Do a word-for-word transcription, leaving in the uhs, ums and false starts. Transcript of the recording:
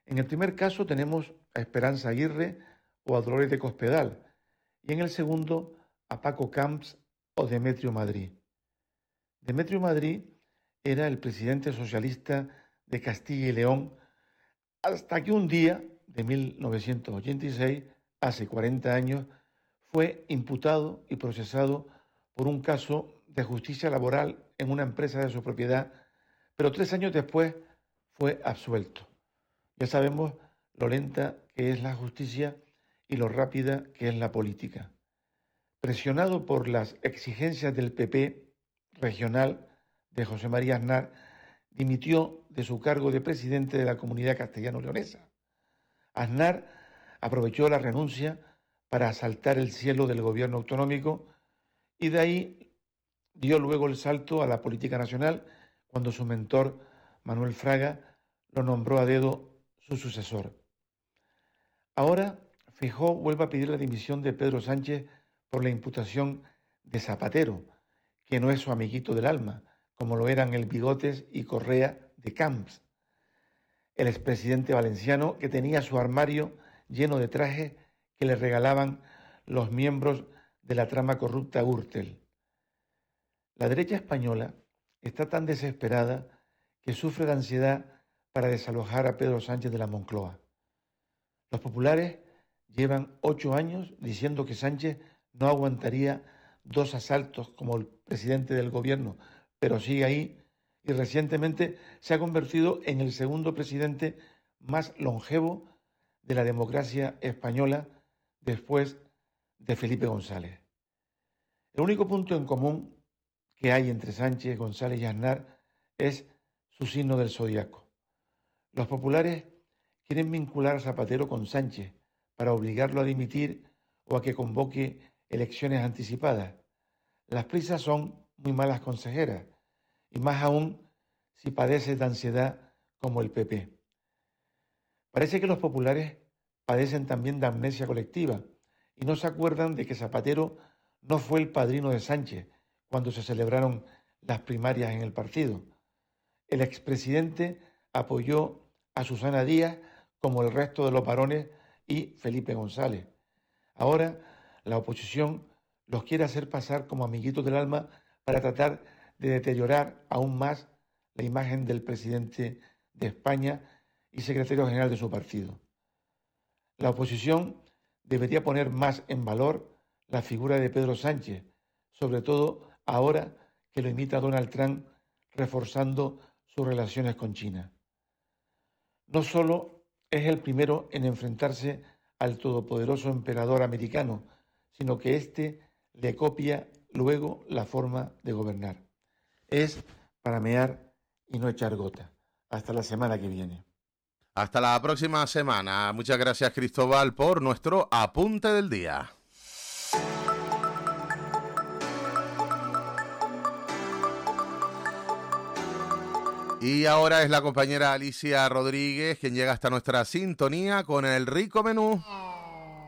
En el primer caso tenemos a Esperanza Aguirre o a Dolores de Cospedal, y en el segundo a Paco Camps o Demetrio Madrid. Demetrio Madrid era el presidente socialista de Castilla y León hasta que un día de mil novecientos ochenta y seis, hace cuarenta años, fue imputado y procesado por un caso de justicia laboral en una empresa de su propiedad, pero tres años después fue absuelto. Ya sabemos lo lenta que es la justicia y lo rápida que es la política. Presionado por las exigencias del P P regional de José María Aznar, dimitió de su cargo de presidente de la Comunidad Castellano-Leonesa. Aznar aprovechó la renuncia para asaltar el cielo del gobierno autonómico y de ahí dio luego el salto a la política nacional cuando su mentor, Manuel Fraga, lo nombró a dedo su sucesor. Ahora, Feijóo vuelve a pedir la dimisión de Pedro Sánchez por la imputación de Zapatero, que no es su amiguito del alma, como lo eran el Bigotes y Correa de Camps, el expresidente valenciano que tenía su armario lleno de trajes que le regalaban los miembros de la trama corrupta Gürtel. La derecha española está tan desesperada que sufre de ansiedad para desalojar a Pedro Sánchez de la Moncloa. Los populares llevan ocho años diciendo que Sánchez no aguantaría dos asaltos como el presidente del gobierno, pero sigue ahí y recientemente se ha convertido en el segundo presidente más longevo de la democracia española después de Felipe González. El único punto en común que hay entre Sánchez, González y Aznar es su signo del zodiaco. Los populares quieren vincular a Zapatero con Sánchez para obligarlo a dimitir o a que convoque elecciones anticipadas. Las prisas son muy malas consejeras, y más aún si padece de ansiedad como el P P. Parece que los populares padecen también de amnesia colectiva y no se acuerdan de que Zapatero no fue el padrino de Sánchez cuando se celebraron las primarias en el partido. El expresidente apoyó a Susana Díaz como el resto de los varones y Felipe González. Ahora la oposición los quiere hacer pasar como amiguitos del alma para tratar de deteriorar aún más la imagen del presidente de España y secretario general de su partido. La oposición debería poner más en valor la figura de Pedro Sánchez, sobre todo ahora que lo imita Donald Trump reforzando sus relaciones con China. No solo es el primero en enfrentarse al todopoderoso emperador americano, sino que éste le copia luego la forma de gobernar. Es para mear y no echar gota. Hasta la semana que viene. Hasta la próxima semana. Muchas gracias, Cristóbal, por nuestro apunte del día. Y ahora es la compañera Alicia Rodríguez quien llega hasta nuestra sintonía con el rico menú.